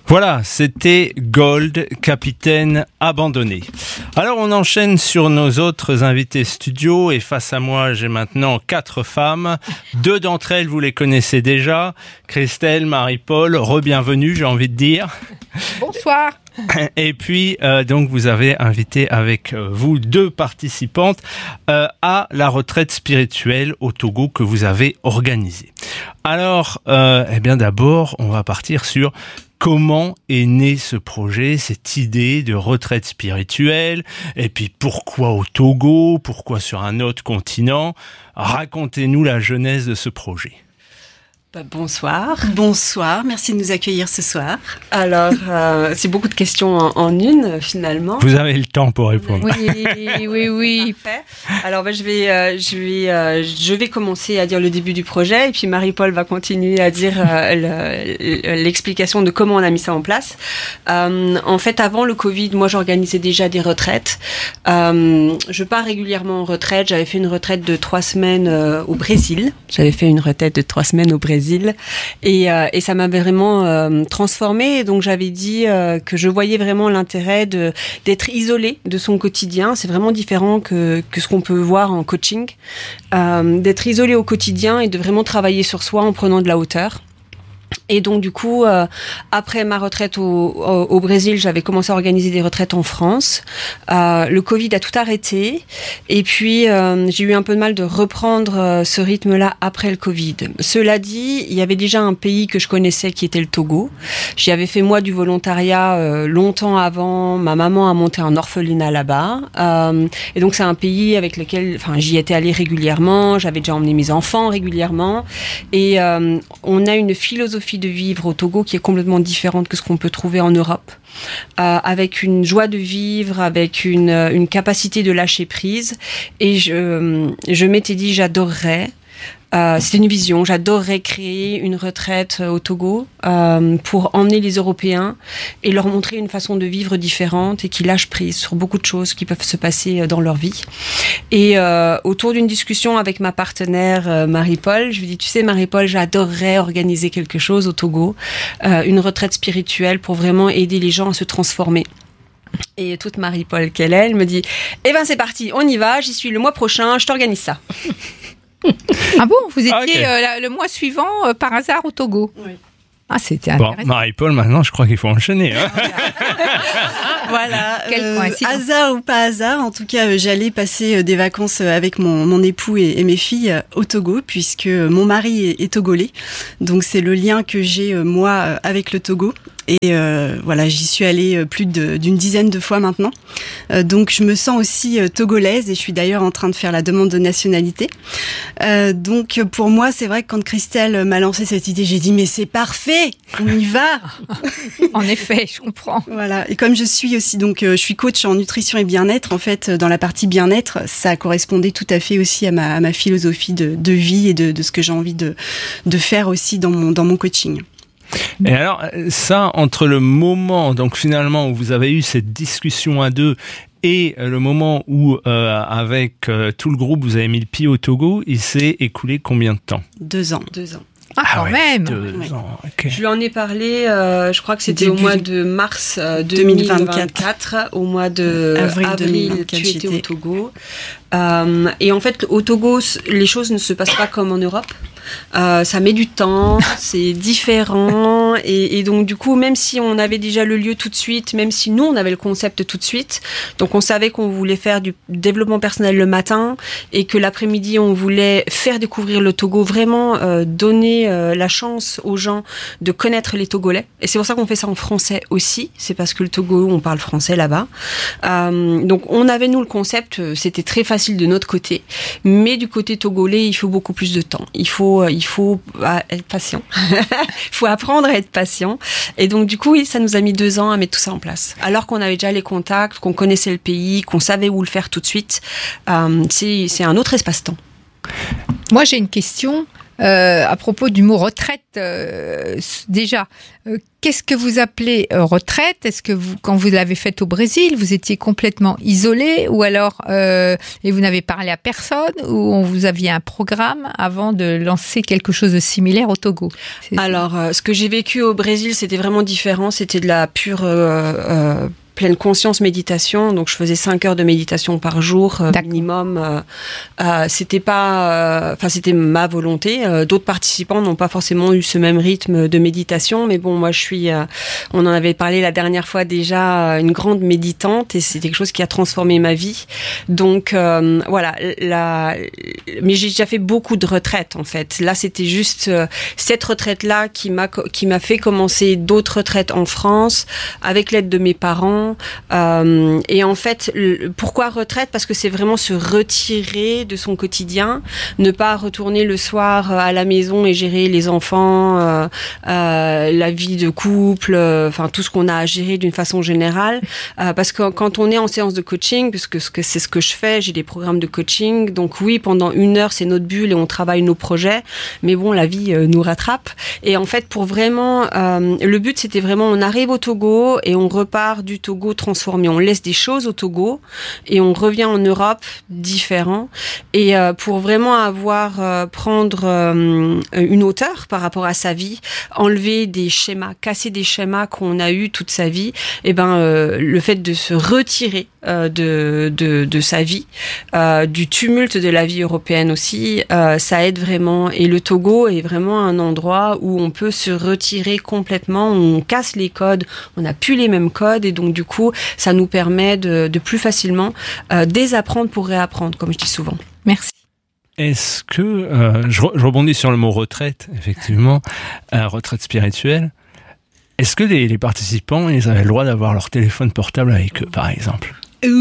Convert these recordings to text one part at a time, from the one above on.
Voilà, c'était Gold, capitaine abandonné. Alors on enchaîne sur nos autres invités studio et face à moi j'ai maintenant 4 femmes. 2 d'entre elles vous les connaissez déjà, Christelle, Marie-Paul, re-bienvenue j'ai envie de dire. Bonsoir. Et puis donc vous avez invité avec vous 2 participantes à la retraite spirituelle au Togo que vous avez organisée. Alors eh bien d'abord on va partir sur comment est né ce projet, cette idée de retraite spirituelle, et puis pourquoi au Togo, pourquoi sur un autre continent? Racontez-nous la genèse de ce projet. Bonsoir. Bonsoir, merci de nous accueillir ce soir. Alors, c'est beaucoup de questions en une, finalement. Vous avez le temps pour répondre. Oui. Alors, je vais commencer à dire le début du projet, et puis Marie-Paul va continuer à dire l'explication de comment on a mis ça en place. En fait, avant le Covid, moi, j'organisais déjà des retraites. Je pars régulièrement en retraite. J'avais fait une retraite de 3 semaines au Brésil. Et ça m'avait vraiment transformée. Et donc j'avais dit que je voyais vraiment l'intérêt d'être isolé de son quotidien. C'est vraiment différent que ce qu'on peut voir en coaching, d'être isolé au quotidien et de vraiment travailler sur soi en prenant de la hauteur. Et donc du coup, après ma retraite au Brésil, j'avais commencé à organiser des retraites en France. Le Covid a tout arrêté, et puis j'ai eu un peu de mal de reprendre ce rythme-là après le Covid. Cela dit, il y avait déjà un pays que je connaissais qui était le Togo. J'y avais fait moi du volontariat longtemps avant. Ma maman a monté un orphelinat là-bas, et donc c'est un pays avec lequel, j'y étais allée régulièrement. J'avais déjà emmené mes enfants régulièrement, et on a une philosophie de vivre au Togo qui est complètement différente que ce qu'on peut trouver en Europe, avec une joie de vivre, avec une capacité de lâcher prise. Et je m'étais dit, j'adorerais, c'était une vision, j'adorerais créer une retraite au Togo pour emmener les Européens et leur montrer une façon de vivre différente et qui lâchent prise sur beaucoup de choses qui peuvent se passer dans leur vie. Et autour d'une discussion avec ma partenaire Marie-Paul, je lui dis, tu sais Marie-Paul, j'adorerais organiser quelque chose au Togo, une retraite spirituelle pour vraiment aider les gens à se transformer. Et toute Marie-Paul qu'elle est, elle me dit, eh ben c'est parti, on y va, j'y suis le mois prochain, je t'organise ça. Ah bon, vous étiez le mois suivant par hasard au Togo? Oui. Ah, c'était intéressant. Bon, Marie-Paul, maintenant, je crois qu'il faut enchaîner. Hein. Voilà, Quelle coïncidence. hasard ou pas hasard, en tout cas, j'allais passer des vacances avec mon époux et mes filles au Togo, puisque mon mari est togolais. Donc, c'est le lien que j'ai, moi, avec le Togo. Et voilà, j'y suis allée plus d'une dizaine de fois maintenant. Donc je me sens aussi togolaise et je suis d'ailleurs en train de faire la demande de nationalité. Donc pour moi, c'est vrai que quand Christelle m'a lancé cette idée, j'ai dit mais c'est parfait, on y va. En effet, je comprends. Voilà, et comme je suis aussi je suis coach en nutrition et bien-être, en fait dans la partie bien-être, ça correspondait tout à fait aussi à ma philosophie de vie et de ce que j'ai envie de faire aussi dans mon coaching. Et alors, ça, entre le moment, donc finalement, où vous avez eu cette discussion à 2 et le moment où, avec tout le groupe, vous avez mis le pied au Togo, il s'est écoulé combien de temps? 2 ans. Ah, quand même. 2 ans, ok. Je lui en ai parlé, je crois que c'était au mois de mars 2024. Au mois de avril, tu étais au Togo. Et en fait, au Togo, les choses ne se passent pas comme en Europe. Ça met du temps, c'est différent, et donc du coup, même si on avait déjà le lieu tout de suite, même si nous on avait le concept tout de suite, donc on savait qu'on voulait faire du développement personnel le matin et que l'après-midi on voulait faire découvrir le Togo, vraiment donner la chance aux gens de connaître les Togolais. Et c'est pour ça qu'on fait ça en français aussi, c'est parce que le Togo on parle français là-bas. Donc on avait nous le concept, c'était très facile de notre côté, mais du côté togolais il faut beaucoup plus de temps. Il faut être patient. Il faut apprendre à être patient. Et donc, du coup, oui, ça nous a mis 2 ans à mettre tout ça en place. Alors qu'on avait déjà les contacts, qu'on connaissait le pays, qu'on savait où le faire tout de suite. C'est un autre espace-temps. Moi, j'ai une question. À propos du mot retraite, déjà, qu'est-ce que vous appelez retraite? Est-ce que quand vous l'avez faite au Brésil, vous étiez complètement isolé, ou alors et vous n'avez parlé à personne, ou vous aviez un programme avant de lancer quelque chose de similaire au Togo? Alors, ce que j'ai vécu au Brésil, c'était vraiment différent. C'était de la pure pleine conscience méditation, donc je faisais 5 heures de méditation par jour minimum. C'était pas, c'était ma volonté. D'autres participants n'ont pas forcément eu ce même rythme de méditation, mais bon, moi je suis, on en avait parlé la dernière fois déjà, une grande méditante, et c'est quelque chose qui a transformé ma vie. Donc voilà, mais j'ai déjà fait beaucoup de retraites en fait. Là, c'était juste cette retraite-là qui m'a fait commencer d'autres retraites en France avec l'aide de mes parents. Et en fait, pourquoi retraite? Parce que c'est vraiment se retirer de son quotidien, ne pas retourner le soir à la maison et gérer les enfants, la vie de couple, tout ce qu'on a à gérer d'une façon générale. Parce que quand on est en séance de coaching, puisque c'est ce que je fais, j'ai des programmes de coaching, donc oui, pendant 1 heure, c'est notre bulle et on travaille nos projets, mais bon, la vie nous rattrape. Et en fait, pour vraiment, le but, c'était vraiment, on arrive au Togo et on repart du Togo transformé. On laisse des choses au Togo et on revient en Europe différent. Et pour vraiment prendre une hauteur par rapport à sa vie, enlever des schémas, casser des schémas qu'on a eu toute sa vie, et le fait de se retirer de sa vie, du tumulte de la vie européenne aussi, ça aide vraiment. Et le Togo est vraiment un endroit où on peut se retirer complètement, où on casse les codes, on n'a plus les mêmes codes, et donc du coup, ça nous permet de plus facilement désapprendre pour réapprendre, comme je dis souvent. Merci. Est-ce que, je rebondis sur le mot retraite, effectivement, retraite spirituelle, est-ce que les participants, ils avaient le droit d'avoir leur téléphone portable avec eux, par exemple?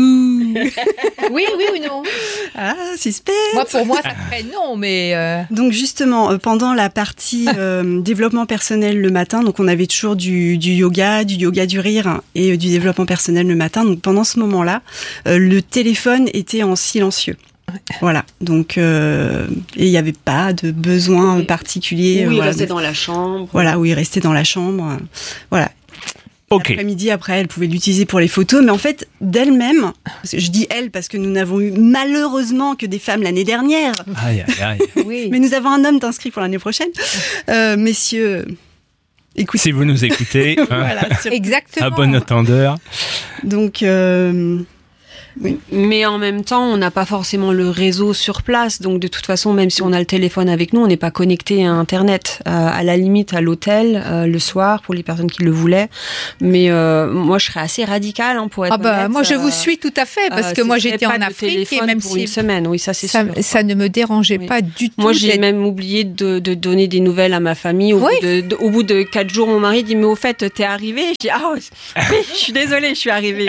Oui ou non? Ah, suspense. Pour moi, ça ferait non, mais... Donc justement, pendant la partie développement personnel le matin, donc on avait toujours du yoga du rire et du développement personnel le matin. Donc pendant ce moment-là, le téléphone était en silencieux. Voilà, donc et il n'y avait pas de besoin particulier. Oui, il restait dans la chambre. Voilà, oui, il restait dans la chambre. Voilà. Okay. L'après-midi, après, elle pouvait l'utiliser pour les photos, mais en fait, d'elle-même, je dis elle parce que nous n'avons eu malheureusement que des femmes l'année dernière. Aïe. Oui. Mais nous avons un homme d'inscrit pour l'année prochaine. Messieurs, écoutez. Si vous nous écoutez, voilà, exactement. À bon entendeur. Donc, oui. Mais en même temps, on n'a pas forcément le réseau sur place. Donc, de toute façon, même si on a le téléphone avec nous, on n'est pas connecté à Internet. À la limite, à l'hôtel, le soir, pour les personnes qui le voulaient. Mais moi, je serais assez radicale pour être honnête. Moi, je vous suis tout à fait, parce que moi, j'étais en Afrique, et même pour une semaine, oui, ça, c'est sûr. Ça ne me dérangeait pas du tout. Moi, j'ai même oublié de donner des nouvelles à ma famille. Au bout de 4 jours, mon mari dit, mais au fait, t'es arrivée? Je dis, oui, je suis désolée, je suis arrivée.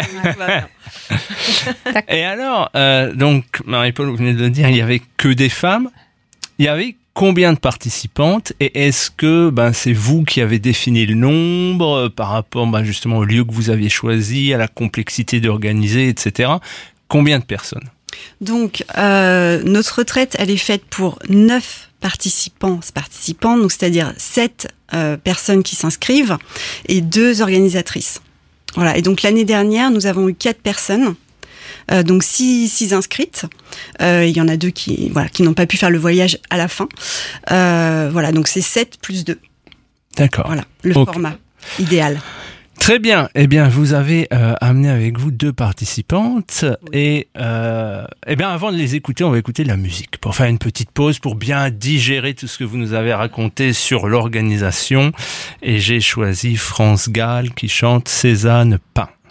Et alors, donc, Marie-Paule, vous venez de le dire, il n'y avait que des femmes. Il y avait combien de participantes? Et est-ce que c'est vous qui avez défini le nombre par rapport justement au lieu que vous aviez choisi, à la complexité d'organiser, etc. Combien de personnes? Donc, notre retraite, elle est faite pour 9 participantes, donc c'est-à-dire 7 personnes qui s'inscrivent et 2 organisatrices. Voilà. Et donc l'année dernière, nous avons eu 4 personnes, donc 6 inscrites. Il y en a 2 qui n'ont pas pu faire le voyage à la fin. Voilà, donc c'est 7 plus 2. D'accord. Voilà, le format idéal. Très bien. Eh bien, vous avez amené avec vous 2 participantes. Oui. Et avant de les écouter, on va écouter de la musique pour faire une petite pause, pour bien digérer tout ce que vous nous avez raconté sur l'organisation. Et j'ai choisi France Gall qui chante Cézanne Pain.